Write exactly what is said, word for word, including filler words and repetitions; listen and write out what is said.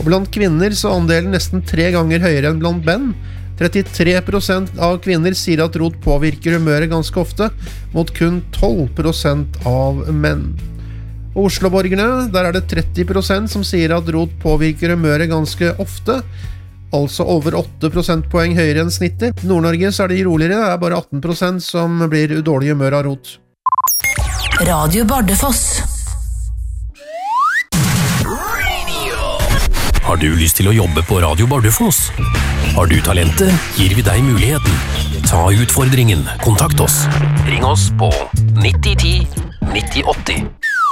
Og blant kvinner så er andelen nesten tre ganger høyere enn blant menn. trettitre prosent av kvinner sier at rot påvirker humøret ganske ofte, mot kun tolv prosent av menn. Og Oslo-borgerne, der er det tretti prosent som sier at rot påvirker humøret ganske ofte, altså over åtte prosentpoeng høyere enn snittet. I Nord-Norge så er det roligere, det er bare atten prosent som blir dårlig humør av rot. Radio Bardufoss. Har du lyst til å jobbe på Radio Bardufoss? Har du talentet, gir vi deg muligheten. Ta utfordringen, kontakt oss. Ring oss på nitti ti nitti åtti.